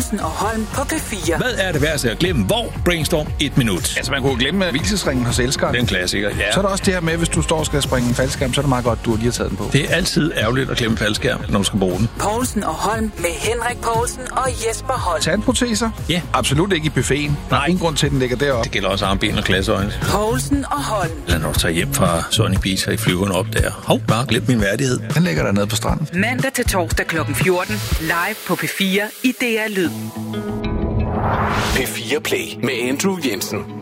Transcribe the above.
Povlsen og Holm på P4. Hvad er det værste at glemme? Hvor? Brainstorm 1 minut. Altså, man kunne glemme hvilesesringen hos elskeren. Den klassiker, ja. Så er der også det her med, hvis du står og skal springe en faldskærm, så er det meget godt, du lige har taget den på. Det er altid ærgerligt at glemme faldskærm, når du skal bruge den. Povlsen og Holm med Henrik Povlsen og Jesper Holm. Tandproteser? Ja. Absolut ikke i buffeten. Nej. Ingen grund til, at den ligger deroppe. Det gælder også armben og glasøjne. Povlsen og Holm. Lad os tage hjem fra Sunny Beach i flyveren op der. Hov, bare glem min værdighed. Den ligger der nede på stranden. Mandag til torsdag kl. 14. Live på P4 i DR Lyd. P4 Play med Andrew Jensen.